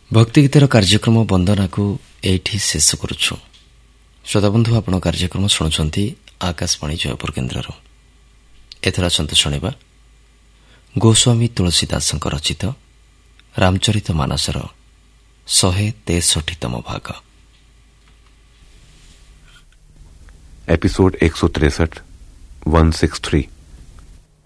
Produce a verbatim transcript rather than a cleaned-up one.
ଭକ୍ତି ଗୀତର କାର୍ଯ୍ୟକ୍ରମ ବନ୍ଦନାକୁ ଏଇଠି ଶେଷ କରୁଛୁ। ଶ୍ରୋତାବନ୍ଧୁ, ଆପଣ କାର୍ଯ୍ୟକ୍ରମ ଶୁଣୁଛନ୍ତି ଆକାଶବାଣୀ ଜୟପୁର କେନ୍ଦ୍ରରୁ। ଏଥର ଆସନ୍ତୁ ଶୁଣିବା ଗୋସ୍ୱାମୀ ତୁଳସୀ ଦାସଙ୍କ ରଚିତ ରାମଚରିତ ମାନସର ଶହେ ତେଷଠିତମ ଭାଗ। एपिसोड एक सौ तिरसठ वन सिक्स थ्री।